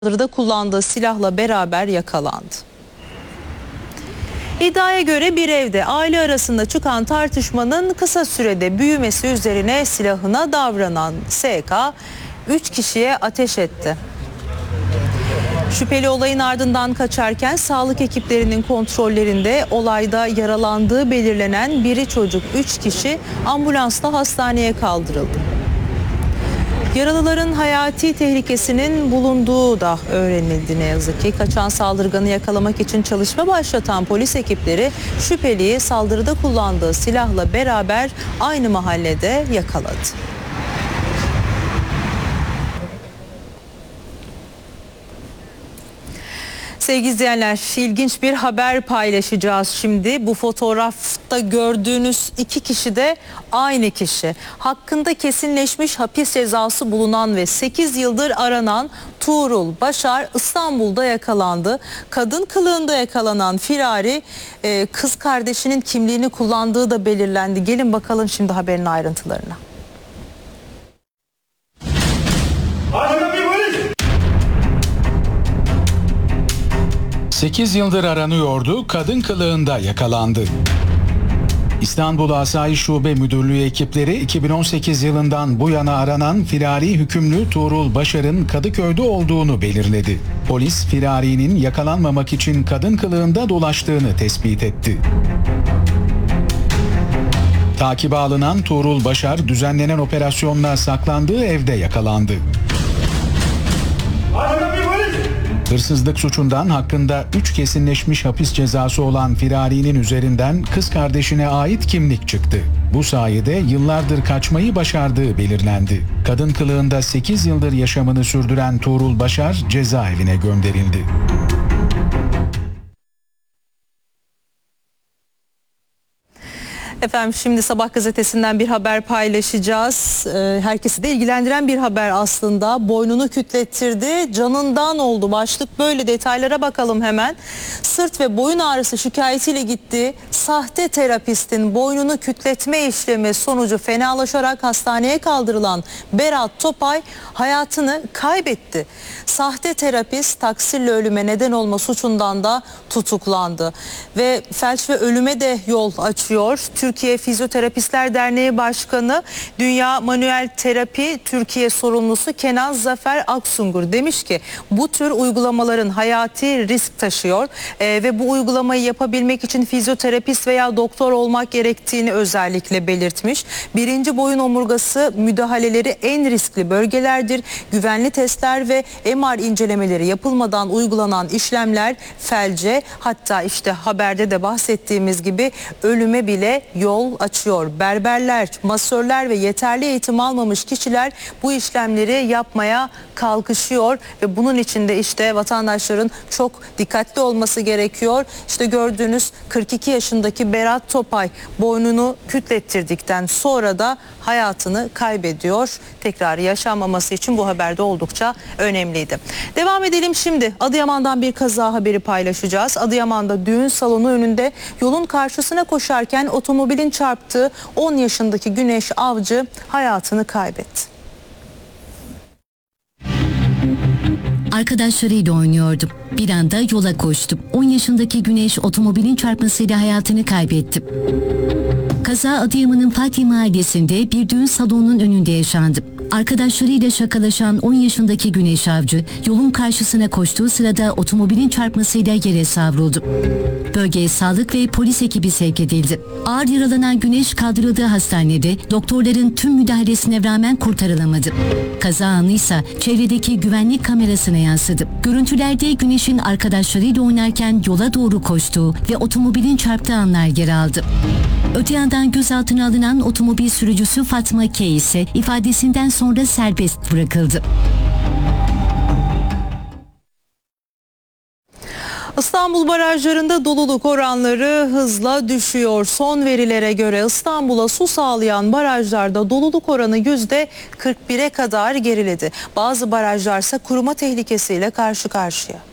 Saldırıda kullandığı silahla beraber yakalandı. İddiaya göre bir evde aile arasında çıkan tartışmanın kısa sürede büyümesi üzerine silahına davranan SK 3 kişiye ateş etti. Şüpheli olayın ardından kaçarken sağlık ekiplerinin kontrollerinde olayda yaralandığı belirlenen biri çocuk 3 kişi ambulansla hastaneye kaldırıldı. Yaralıların hayati tehlikesinin bulunduğu da öğrenildi ne yazık ki. Kaçan saldırganı yakalamak için çalışma başlatan polis ekipleri şüpheliyi saldırıda kullandığı silahla beraber aynı mahallede yakaladı. Sevgili izleyenler, ilginç bir haber paylaşacağız şimdi. Bu fotoğrafta gördüğünüz 2 kişi de aynı kişi. Hakkında kesinleşmiş hapis cezası bulunan ve 8 yıldır aranan Tuğrul Başar İstanbul'da yakalandı. Kadın kılığında yakalanan firari kız kardeşinin kimliğini kullandığı da belirlendi. Gelin bakalım şimdi haberin ayrıntılarına. 8 yıldır aranıyordu, kadın kılığında yakalandı. İstanbul Asayiş Şube Müdürlüğü ekipleri 2018 yılından bu yana aranan firari hükümlü Tuğrul Başar'ın Kadıköy'de olduğunu belirledi. Polis firarinin yakalanmamak için kadın kılığında dolaştığını tespit etti. Takibe alınan Tuğrul Başar düzenlenen operasyonla saklandığı evde yakalandı. Hırsızlık suçundan hakkında 3 kesinleşmiş hapis cezası olan firarinin üzerinden kız kardeşine ait kimlik çıktı. Bu sayede yıllardır kaçmayı başardığı belirlendi. Kadın kılığında 8 yıldır yaşamını sürdüren Tuğrul Başar cezaevine gönderildi. Efendim şimdi Sabah gazetesinden bir haber paylaşacağız. Herkesi de ilgilendiren bir haber aslında. Boynunu kütlettirdi, canından oldu. Başlık böyle, detaylara bakalım hemen. Sırt ve boyun ağrısı şikayetiyle gitti. Sahte terapistin boynunu kütletme işlemi sonucu fenalaşarak hastaneye kaldırılan Berat Topay hayatını kaybetti. Sahte terapist taksirle ölüme neden olma suçundan da tutuklandı. Ve felç ve ölüme de yol açıyor. Türkiye Fizyoterapistler Derneği Başkanı, Dünya Manuel Terapi Türkiye sorumlusu Kenan Zafer Aksungur demiş ki bu tür uygulamaların hayati risk taşıyor ve bu uygulamayı yapabilmek için fizyoterapist veya doktor olmak gerektiğini özellikle belirtmiş. Birinci boyun omurgası müdahaleleri en riskli bölgelerdir. Güvenli testler ve MR incelemeleri yapılmadan uygulanan işlemler felce, hatta işte haberde de bahsettiğimiz gibi ölüme bile yol açıyor. Berberler, masörler ve yeterli eğitim almamış kişiler bu işlemleri yapmaya kalkışıyor ve bunun için de işte vatandaşların çok dikkatli olması gerekiyor. İşte gördüğünüz 42 yaşındaki Berat Topay boynunu kütlettirdikten sonra da hayatını kaybediyor. Tekrar yaşanmaması için bu haberde oldukça önemliydi. Devam edelim şimdi. Adıyaman'dan bir kaza haberi paylaşacağız. Adıyaman'da düğün salonu önünde yolun karşısına koşarken otomobilin çarptığı 10 yaşındaki Güneş Avcı hayatını kaybetti. Arkadaşlarıyla oynuyordum. Bir anda yola koştum. 10 yaşındaki Güneş otomobilin çarpmasıyla hayatını kaybetti. Kaza Adıyaman'ın Fatih Mahallesi'nde bir düğün salonunun önünde yaşandı. Arkadaşlarıyla şakalaşan 10 yaşındaki Güneş Avcı yolun karşısına koştuğu sırada otomobilin çarpmasıyla yere savruldu. Bölgeye sağlık ve polis ekibi sevk edildi. Ağır yaralanan Güneş kaldırıldığı hastanede doktorların tüm müdahalesine rağmen kurtarılamadı. Kaza anı ise çevredeki güvenlik kamerasına yansıdı. Görüntülerde Güneş'in arkadaşlarıyla oynarken yola doğru koştuğu ve otomobilin çarptığı anlar yer aldı. Öte yandan gözaltına alınan otomobil sürücüsü Fatma K ise ifadesinden sonra serbest bırakıldı. İstanbul barajlarında doluluk oranları hızla düşüyor. Son verilere göre İstanbul'a su sağlayan barajlarda doluluk oranı %41'e kadar geriledi. Bazı barajlarsa kuruma tehlikesiyle karşı karşıya.